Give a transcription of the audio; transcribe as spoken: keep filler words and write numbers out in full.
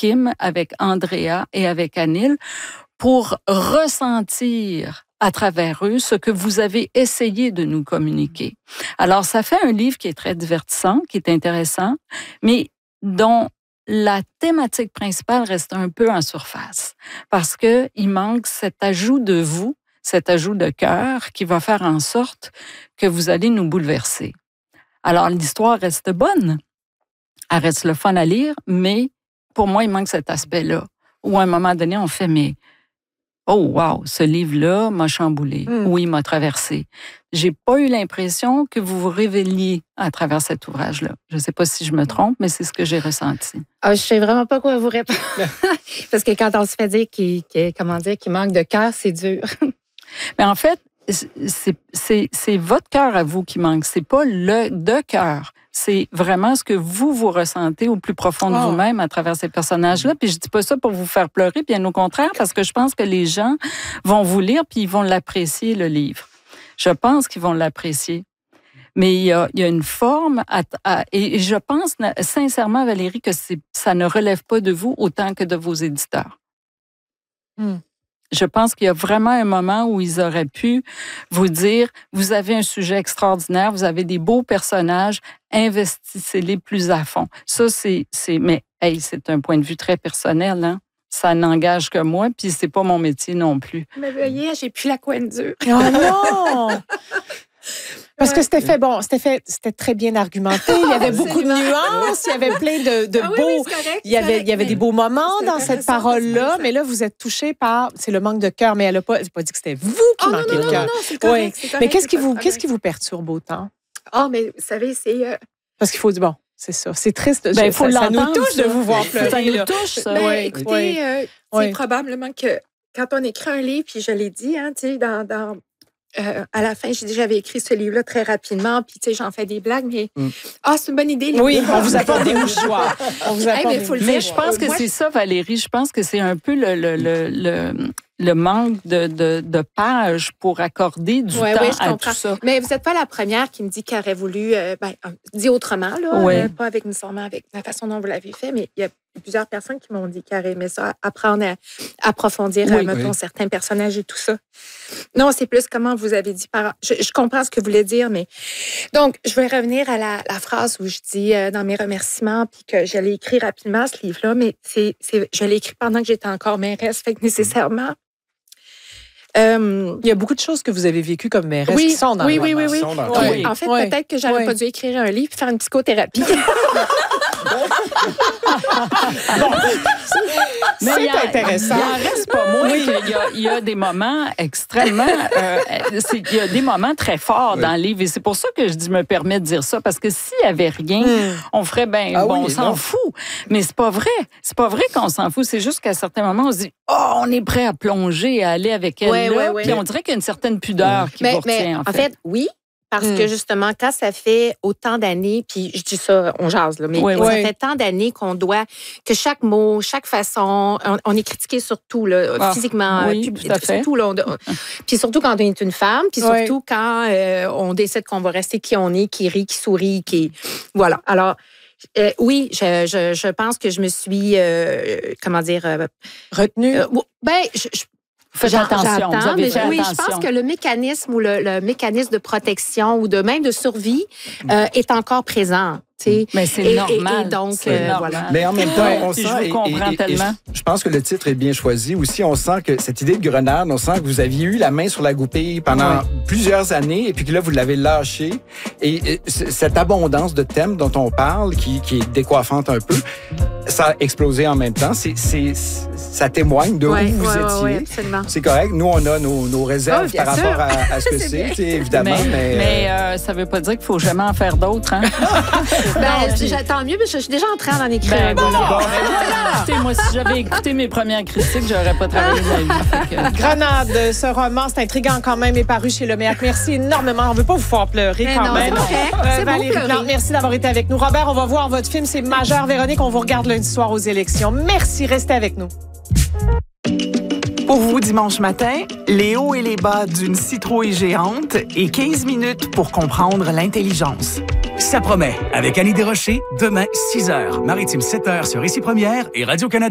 Kim, avec Andrea et avec Anil pour ressentir à travers eux ce que vous avez essayé de nous communiquer. Alors, ça fait un livre qui est très divertissant, qui est intéressant, mais dont la thématique principale reste un peu en surface parce que il manque cet ajout de vous, cet ajout de cœur qui va faire en sorte que vous allez nous bouleverser. Alors, l'histoire reste bonne, elle reste le fun à lire, mais pour moi, il manque cet aspect-là où à un moment donné, on fait « mais oh, wow, ce livre-là m'a chamboulé. Mm. Oui, il m'a traversé. » J'ai pas eu l'impression que vous vous révéliez à travers cet ouvrage-là. Je sais pas si je me trompe, mais c'est ce que j'ai ressenti. Ah, je sais vraiment pas quoi vous répondre. Parce que quand on se fait dire qu'il, qu'il, comment dire, qu'il manque de cœur, c'est dur. Mais en fait, c'est, c'est, c'est votre cœur à vous qui manque. C'est pas le de cœur. C'est vraiment ce que vous, vous ressentez au plus profond de oh. vous-même à travers ces personnages-là. Puis je dis pas ça pour vous faire pleurer, bien au contraire, parce que je pense que les gens vont vous lire puis ils vont l'apprécier, le livre. Je pense qu'ils vont l'apprécier. Mais il y a, il y a une forme, à, à, et je pense sincèrement, Valérie, que c'est, ça ne relève pas de vous autant que de vos éditeurs. Mm. Je pense qu'il y a vraiment un moment où ils auraient pu vous dire, vous avez un sujet extraordinaire, vous avez des beaux personnages, investissez-les plus à fond. Ça, c'est, c'est mais hey, c'est un point de vue très personnel, hein? Ça n'engage que moi, puis c'est pas mon métier non plus. Mais veuillez, j'ai plus la coine dure. Oh non! Parce ouais. que c'était fait, bon, c'était fait, c'était très bien argumenté. Il y avait beaucoup de nuances, il y avait plein de, de ah, beaux, oui, oui, correct, il y avait, il y avait des beaux moments dans cette parole-là, mais là, vous êtes touchée par, c'est le manque de cœur, mais elle n'a pas, elle a pas dit que c'était vous qui oh, manquiez non, de cœur. Non, non, c'est correct, oui. c'est correct. Mais qu'est-ce qui vous, qu'est-ce qui vous perturbe autant? Ah, oh, mais vous savez, c'est... Euh... Parce qu'il faut du bon. C'est ça. C'est triste. Ben, il faut ça, ça nous touche ça. de vous voir pleurer. Ça nous touche, ça. Ben, ouais. Écoutez, ouais. Euh, ouais. c'est probablement que quand on écrit un livre, puis je l'ai dit, hein, tu sais, dans... dans Euh, à la fin, j'ai dit j'avais écrit ce livre-là très rapidement, puis tu sais, j'en fais des blagues, mais mm. ah, c'est une bonne idée. Oui, on vous apporte des mouchoirs. On vous apporte hey, mais des faut Mais je pense que Moi, c'est ça, Valérie. Je pense que c'est un peu le le le, le, le manque de, de, de pages pour accorder du ouais, temps ouais, je à comprends. tout ça. Mais vous n'êtes pas la première qui me dit qu'elle aurait voulu, euh, ben, dit autrement, là, ouais. euh, pas avec nécessairement avec la façon dont vous l'avez fait, mais il y a plusieurs personnes qui m'ont dit qu'elles auraient aimé ça, apprendre à approfondir, oui, mettons, oui. certains personnages et tout ça. Non, c'est plus comment vous avez dit. Par... Je, je comprends ce que vous voulez dire, mais... Donc, je vais revenir à la, la phrase où je dis euh, dans mes remerciements, puis que je l'ai écrit rapidement, ce livre-là, mais c'est, c'est, je l'ai écrit pendant que j'étais encore mairesse, fait que nécessairement... Euh, il y a beaucoup de choses que vous avez vécues comme mairesse oui, qui sont dans oui, le oui, oui, oui, oui. oui. oui. En fait, oui. peut-être que j'aurais oui. pas dû écrire un livre et faire une psychothérapie. bon. C'est a, intéressant. Il en reste pas moins oui. qu'il y a, il y a des moments extrêmement... Euh, c'est, il y a des moments très forts oui. dans le livre. Et c'est pour ça que je dis, me permets de dire ça. Parce que s'il n'y avait rien, mm. on ferait bien... Ah bon, oui, on s'en non. fout. Mais c'est pas vrai. C'est pas vrai qu'on s'en fout. C'est juste qu'à certains moments, on se dit, oh, on est prêt à plonger, à aller avec elle ouais, là. Ouais, ouais. Puis on dirait qu'il y a une certaine pudeur qui mais, vous retient, mais, en fait. En fait, oui. Parce mmh. que justement, quand ça fait autant d'années, puis je dis ça, on jase, là, mais oui, ça oui. fait tant d'années qu'on doit, que chaque mot, chaque façon, on, on est critiqué sur tout, là, ah, physiquement, oui, pub, tout à fait. Surtout, là, on, puis surtout quand on est une femme, puis oui. surtout quand euh, on décide qu'on va rester qui on est, qui rit, qui sourit, qui... Voilà. Alors, euh, oui, je, je, je pense que je me suis, euh, comment dire... Euh, retenue? Euh, ben, je... je Faites attention, vous avez mais fait oui, attention. Je pense que le mécanisme ou le, le mécanisme de protection ou de même de survie euh, est encore présent. T'sais. Mais c'est et, normal. Et, et donc, euh, voilà. Mais en même temps, on et sent... Je vous comprends et, et, tellement. Et je, je pense que le titre est bien choisi. Aussi, on sent que cette idée de grenade, on sent que vous aviez eu la main sur la goupille pendant ouais. plusieurs années et puis que là, vous l'avez lâchée. Et, et cette abondance de thèmes dont on parle, qui, qui est décoiffante un peu, ça a explosé en même temps. C'est, c'est, ça témoigne de ouais, où vous ouais, étiez. Ouais, absolument. C'est correct. Nous, on a nos, nos réserves oh, par sûr. rapport à, à ce que c'est, c'est évidemment. Mais, mais, mais euh, ça ne veut pas dire qu'il ne faut jamais en faire d'autres. Hein? ben, j'attends mieux, parce que je suis déjà en train d'en écrire. Ben, bon, bon, bon, ben, écoutez, moi, si j'avais écouté mes premières critiques, je n'aurais pas travaillé ma vie. Que... Grenade, ce roman, c'est intriguant quand même, est paru chez Le Méac. Merci énormément. On ne veut pas vous faire pleurer mais quand non, même. C'est bon, euh, c'est Valérie bon Plante, merci d'avoir été avec nous. Robert, on va voir votre film, c'est majeur. Véronique, on vous regarde lundi soir aux élections. Merci, restez avec nous. Pour vous, dimanche matin, les hauts et les bas d'une citrouille géante et quinze minutes pour comprendre l'intelligence. Ça promet, avec Annie Desrochers, demain, six heures, Maritime sept heures sur Ici Première et Radio-Canada.